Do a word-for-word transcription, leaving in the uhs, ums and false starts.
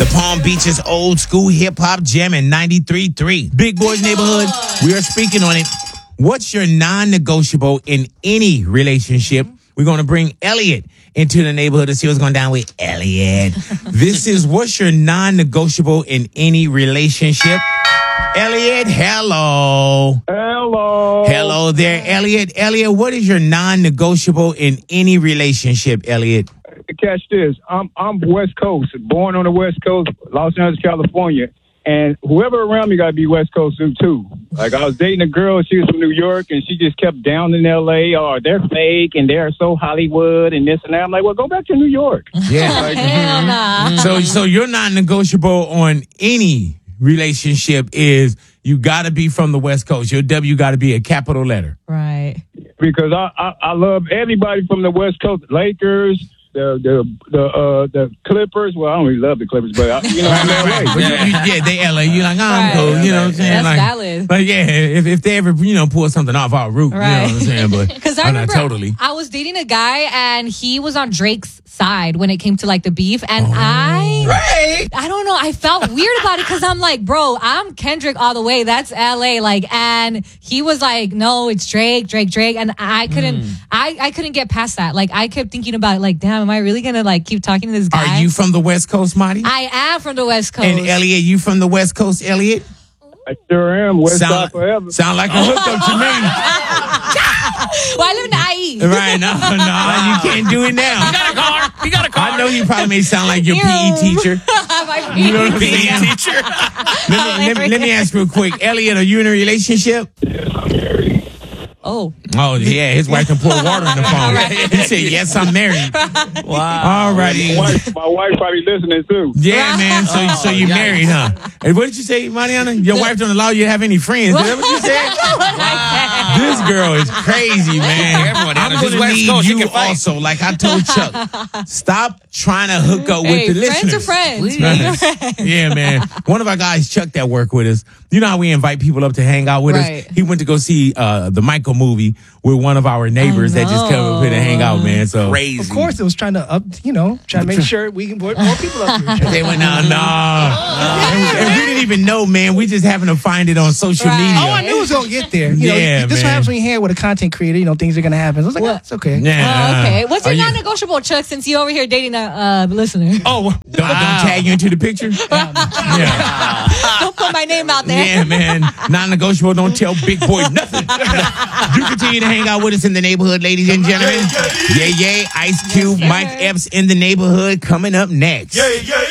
The Palm Beach's old school hip hop jam in ninety-three point three. Big Boys Neighborhood, we are speaking on it. What's your non-negotiable in any relationship? We're going to bring Elliot into the neighborhood to see what's going down with Elliot. This is what's your non-negotiable in any relationship? Elliot, hello. Hello. Hello there, Elliot. Elliot, what is your non-negotiable in any relationship, Elliot? Catch this. I'm I'm West Coast, born on the West Coast, Los Angeles, California. And whoever around me got to be West Coast too. Like I was dating a girl, she was from New York, and she just kept down in L A. Oh, they're fake and they're so Hollywood and this and that. I'm like, well, go back to New York. Yeah. Like, Hell nah. So, so you're non-negotiable on any relationship is you got to be from the West Coast. Your W got to be a capital letter. Right. Because I, I I love everybody from the West Coast, Lakers. The the the uh, the Clippers. Well, I don't really love the Clippers, but I, you know, I'm right, right. yeah. You, you, yeah, they L A. You're like, oh, I'm Right. cool. You know what I'm saying? That's like, valid. But yeah, if, if they ever, you know, pull something off our route, Right. you know what I'm saying? But Because I I'm not remember totally. I was dating a guy and he was on Drake's side when it came to like the beef, and I Right. I don't know, I felt weird about it because I'm like, bro, I'm Kendrick all the way. That's L A. Like, and he was like, no, it's Drake, Drake, Drake, and I couldn't, Hmm. I I couldn't get past that. Like, I kept thinking about like, damn, am I really gonna like keep talking to this guy? Are you from the West Coast, Marty? I am from the West Coast. And Elliot, you from the West Coast, Elliot? I sure am. West Side Sound, forever. sound like a hookup to Well, I live in the I E. me. Right, no, no, you can't do it now. You got a car. You got a car. I know you probably may sound like your P E Ew. teacher. My You know what I'm P E saying? teacher. Let me, let, me, let me ask real quick. Elliot, are you in a relationship? Oh. Oh, yeah, his wife can pour water in the phone. He said, yes, I'm married. Wow. All righty. My wife, my wife probably listening too. Yeah, man, so, so you yikes. married, huh? And what did you say, Mariana? Your wife don't allow you to have any friends. Is that what you said? This girl is crazy, man. Everyone, I'm Anna, going this to West need Coast, you you can fight. also, like I told Chuck, stop trying to hook up Hey, with the friends listeners. are friends. Right. Yeah, man. One of our guys, Chuck, that work with us, you know how we invite people up to hang out with Right. us? He went to go see uh, the Michael movie with one of our neighbors that just come up here to hang out, man. So Crazy. Of course, it was trying to up, you know, trying to make sure we can put more people up here. they went, no, no. And, and we didn't even know, man. We just happened to find it on social Right. media. Oh, I knew it was gonna get there. You know, Yeah, this man. what happens when you hang with a content creator. You know, things are gonna happen. I was like, What? oh, it's okay. Yeah. Oh, okay. What's your Are you- non-negotiable, Chuck, since you over here dating a uh, listener? Oh, don't, don't tag you into the picture? Yeah. Don't put my name out there. Yeah, man. Non-negotiable. Don't tell big boy nothing. You continue to hang out with us in the neighborhood, ladies and gentlemen. Yeah, yeah. Ice Cube, Mike Epps in the neighborhood coming up next. Yeah, yeah,